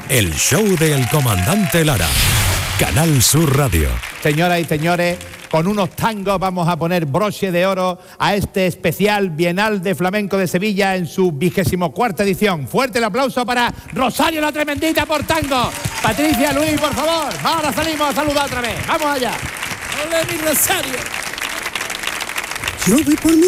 El show del comandante Lara. Canal Sur Radio. Señoras y señores, con unos tangos vamos a poner broche de oro a este especial Bienal de Flamenco de Sevilla en su 24ª edición. Fuerte el aplauso para Rosario la Tremendita por tango. Patricia, Luis, por favor. Ahora salimos a saludar otra vez. Vamos allá. ¡Hola, mi Rosario! Yo voy por mi